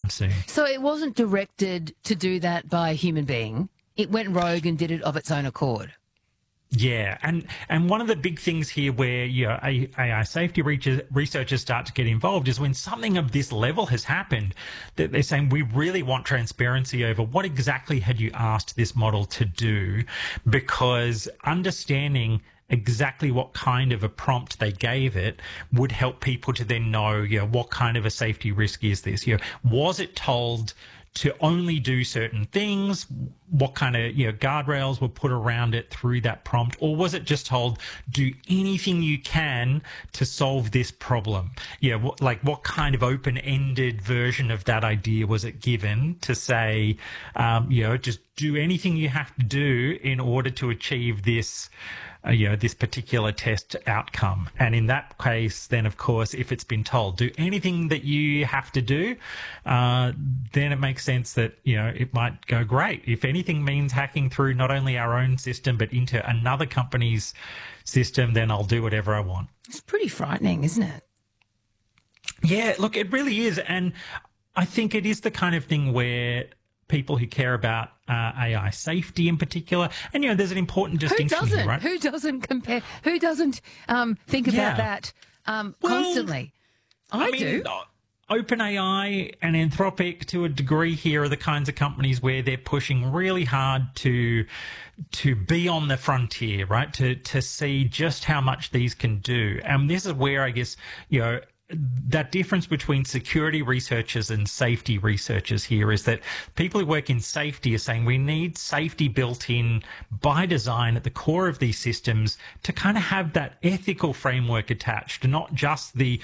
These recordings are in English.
soon. So it wasn't directed to do that by a human being. It went rogue and did it of its own accord. Yeah, and one of the big things here where AI safety researchers start to get involved is when something of this level has happened, that they're saying we really want transparency over what exactly had you asked this model to do, because understanding exactly what kind of a prompt they gave it would help people to then know, what kind of a safety risk is this? Was it told to only do certain things? What kind of guardrails were put around it through that prompt? Or was it just told, do anything you can to solve this problem? What kind of open-ended version of that idea was it given to say, just do anything you have to do in order to achieve this this particular test outcome? And in that case, then of course, if it's been told, do anything that you have to do, then it makes sense that, it might go great. If anything means hacking through not only our own system, but into another company's system, then I'll do whatever I want. It's pretty frightening, isn't it? Yeah, look, it really is. And I think it is the kind of thing where people who care about AI safety in particular, and there's an important distinction here, right? Who doesn't compare? Who doesn't think about that constantly? I do. OpenAI and Anthropic, to a degree here, are the kinds of companies where they're pushing really hard to be on the frontier, right? To see just how much these can do. And this is where I guess that difference between security researchers and safety researchers here is that people who work in safety are saying we need safety built in by design at the core of these systems to kind of have that ethical framework attached, not just the,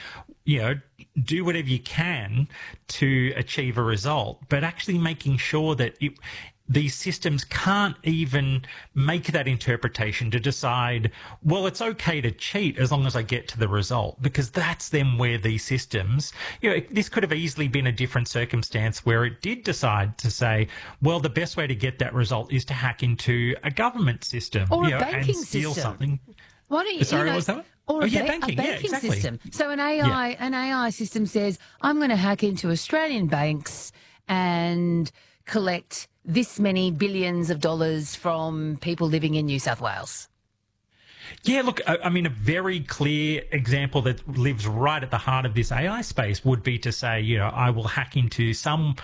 do whatever you can to achieve a result, but actually making sure that these systems can't even make that interpretation to decide, well, it's okay to cheat as long as I get to the result, because that's then where these systems, this could have easily been a different circumstance where it did decide to say, well, the best way to get that result is to hack into a government system or a banking and steal system. Something. Why don't you, Sorry, what was that? Or a banking system. So an AI system says, I'm going to hack into Australian banks and collect this many billions of dollars from people living in New South Wales. Yeah, look, I mean, a very clear example that lives right at the heart of this AI space would be to say, I will hack into some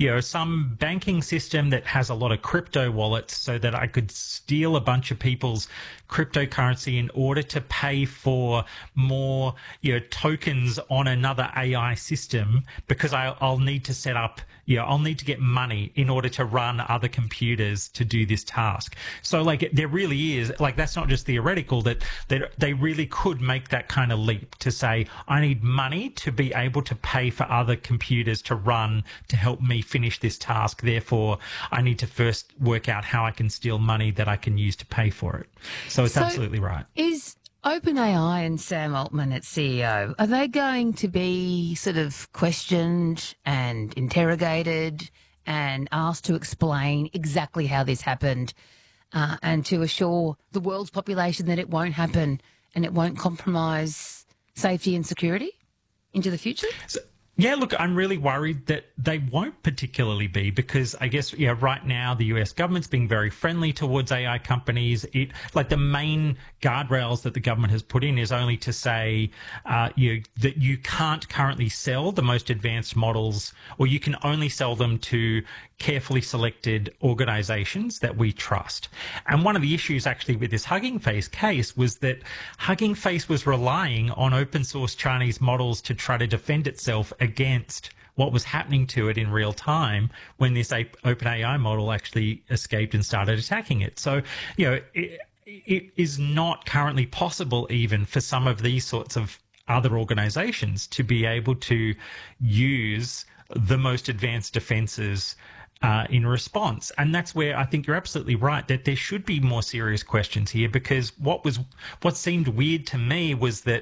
banking system that has a lot of crypto wallets so that I could steal a bunch of people's cryptocurrency in order to pay for more, tokens on another AI system, because I'll need to set up, I'll need to get money in order to run other computers to do this task. So there really is, that's not just theoretical, that they really could make that kind of leap to say, I need money to be able to pay for other computers to run to help me finish this task. Therefore, I need to first work out how I can steal money that I can use to pay for it. So it's absolutely right. Is OpenAI and Sam Altman, its CEO, are they going to be sort of questioned and interrogated and asked to explain exactly how this happened and to assure the world's population that it won't happen and it won't compromise safety and security into the future? Yeah, look, I'm really worried that they won't particularly be, because I guess, right now the US government's being very friendly towards AI companies. The main guardrails that the government has put in is only to say that you can't currently sell the most advanced models, or you can only sell them to carefully selected organizations that we trust. And one of the issues actually with this Hugging Face case was that Hugging Face was relying on open source Chinese models to try to defend itself against what was happening to it in real time when this OpenAI model actually escaped and started attacking it. So, it is not currently possible even for some of these sorts of other organizations to be able to use the most advanced defenses in response. And that's where I think you're absolutely right, that there should be more serious questions here, because what seemed weird to me was that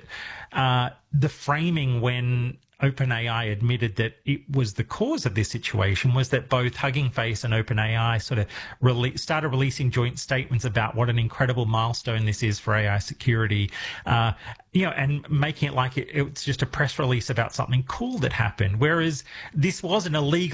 the framing when OpenAI admitted that it was the cause of this situation was that both Hugging Face and OpenAI sort of started releasing joint statements about what an incredible milestone this is for AI security, and making it like it's just a press release about something cool that happened, whereas this was an illegal